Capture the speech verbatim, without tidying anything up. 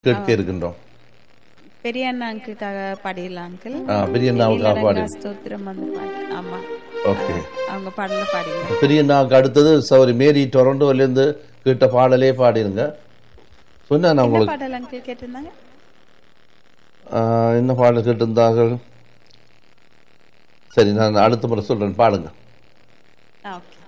கேட்க இருக்கின்றோம். பெரிய அண்ணா அங்கிள்காக பாடிடலாம் அங்கிள். பெரிய அண்ணாவுக்காக பாடி ஸ்தோத்திரம் அந்த பாட்டு. ஆமா, ஓகே, அவங்க பாடல பாடிடலாம். பெரிய அண்ணாவுக்கு அடுத்தது சௌரி மேரி டொரண்டோல இருந்து கேட்ட பாடலே பாடிருங்க. சொன்னா நான் உங்களுக்கு பாடல் அங்கிள் கேட்டிருந்தாங்க. என்ன பாடல் கேட்டிருந்தார்கள்? சரி, நான் அடுத்த முறை சொல்றேன், பாடுங்க. ஓகே.